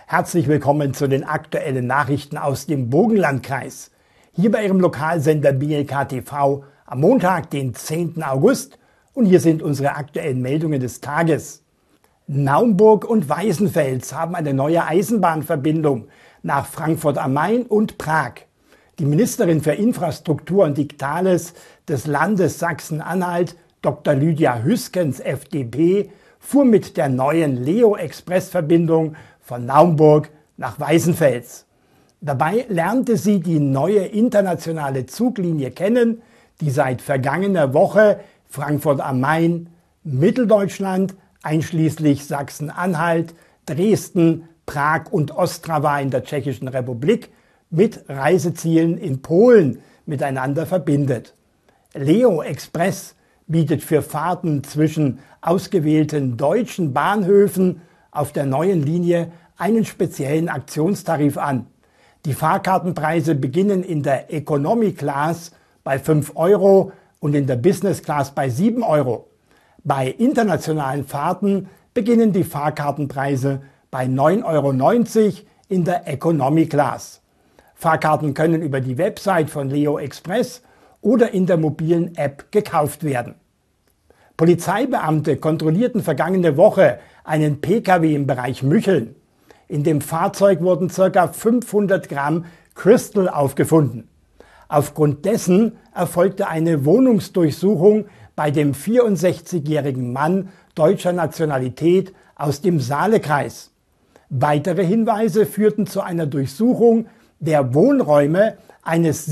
Herzlich willkommen zu den aktuellen Nachrichten aus dem Burgenlandkreis. Hier bei Ihrem Lokalsender BLK TV am Montag, den 10. August. Und hier sind unsere aktuellen Meldungen des Tages. Naumburg und Weißenfels haben eine neue Eisenbahnverbindung nach Frankfurt am Main und Prag. Die Ministerin für Infrastruktur und Digitales des Landes Sachsen-Anhalt, Dr. Lydia Hüskens, FDP, fuhr mit der neuen Leo-Express-Verbindung von Naumburg nach Weißenfels. Dabei lernte sie die neue internationale Zuglinie kennen, die seit vergangener Woche Frankfurt am Main, Mitteldeutschland einschließlich Sachsen-Anhalt, Dresden, Prag und Ostrava in der Tschechischen Republik mit Reisezielen in Polen miteinander verbindet. Leo Express bietet für Fahrten zwischen ausgewählten deutschen Bahnhöfen auf der neuen Linie einen speziellen Aktionstarif an. Die Fahrkartenpreise beginnen in der Economy Class bei 5 € und in der Business Class bei 7 €. Bei internationalen Fahrten beginnen die Fahrkartenpreise bei 9,90 € in der Economy Class. Fahrkarten können über die Website von Leo Express oder in der mobilen App gekauft werden. Polizeibeamte kontrollierten vergangene Woche einen Pkw im Bereich Mücheln. In dem Fahrzeug wurden ca. 500 Gramm Crystal aufgefunden. Aufgrund dessen erfolgte eine Wohnungsdurchsuchung bei dem 64-jährigen Mann deutscher Nationalität aus dem Saalekreis. Weitere Hinweise führten zu einer Durchsuchung der Wohnräume eines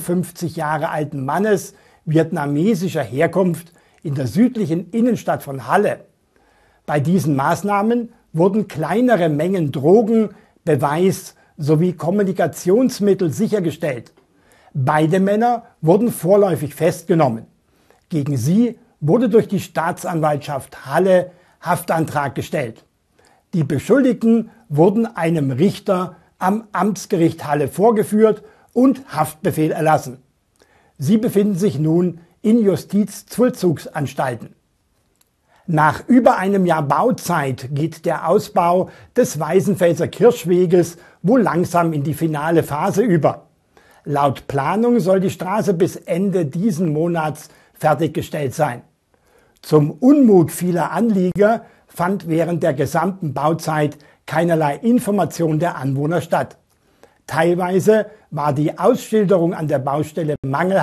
57 Jahre alten Mannes vietnamesischer Herkunft in der südlichen Innenstadt von Halle. Bei diesen Maßnahmen wurden kleinere Mengen Drogen, Beweis sowie Kommunikationsmittel sichergestellt. Beide Männer wurden vorläufig festgenommen. Gegen sie wurde durch die Staatsanwaltschaft Halle Haftantrag gestellt. Die Beschuldigten wurden einem Richter am Amtsgericht Halle vorgeführt und Haftbefehl erlassen. Sie befinden sich nun in Justizvollzugsanstalten. Nach über einem Jahr Bauzeit geht der Ausbau des Weißenfelser Kirschweges wohl langsam in die finale Phase über. Laut Planung soll die Straße bis Ende diesen Monats fertiggestellt sein. Zum Unmut vieler Anlieger fand während der gesamten Bauzeit keinerlei Information der Anwohner statt. Teilweise war die Ausschilderung an der Baustelle mangelhaft.